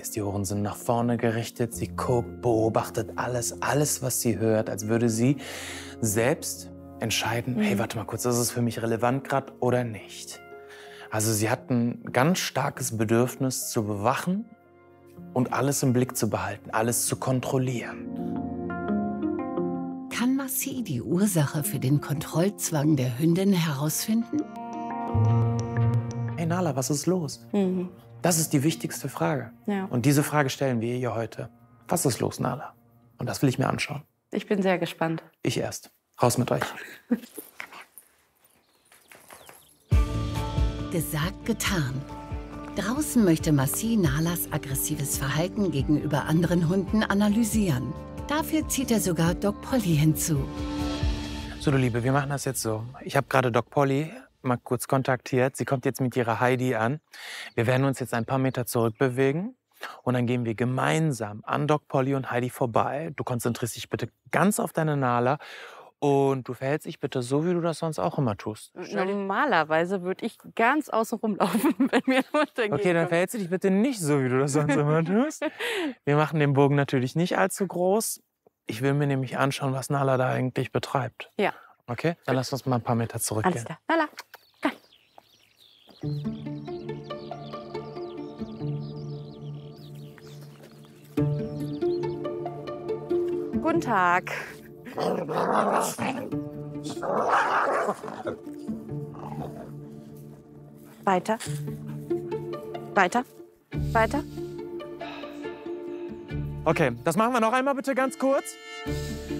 ist. Die Ohren sind nach vorne gerichtet. Sie guckt, beobachtet alles, was sie hört, als würde sie selbst entscheiden, hey, warte mal kurz, ist es für mich relevant gerade oder nicht? Also sie hat ein ganz starkes Bedürfnis zu bewachen und alles im Blick zu behalten, alles zu kontrollieren. Kann Marcie die Ursache für den Kontrollzwang der Hündin herausfinden? Hey Nala, was ist los? Das ist die wichtigste Frage. Ja. Und diese Frage stellen wir ihr heute. Was ist los, Nala? Und das will ich mir anschauen. Ich bin sehr gespannt. Ich erst. Raus mit euch. Gesagt, getan. Draußen möchte Marcie Nalas aggressives Verhalten gegenüber anderen Hunden analysieren. Dafür zieht er sogar Doc Polly hinzu. So, du Liebe, wir machen das jetzt so. Ich habe gerade Doc Polly mal kurz kontaktiert. Sie kommt jetzt mit ihrer Heidi an. Wir werden uns jetzt ein paar Meter zurückbewegen. Und dann gehen wir gemeinsam an Doc Polly und Heidi vorbei. Du konzentrierst dich bitte ganz auf deine Nala. Und du verhältst dich bitte so, wie du das sonst auch immer tust. Normalerweise würde ich ganz außen rumlaufen, wenn mir runtergeht. Okay, dann verhältst du dich bitte nicht so, wie du das sonst immer tust. Wir machen den Bogen natürlich nicht allzu groß. Ich will mir nämlich anschauen, was Nala da eigentlich betreibt. Ja. Okay, dann lass uns mal ein paar Meter zurückgehen. Alles klar. Nala, komm. Guten Tag. Weiter. Weiter. Weiter. Okay, das machen wir noch einmal bitte ganz kurz.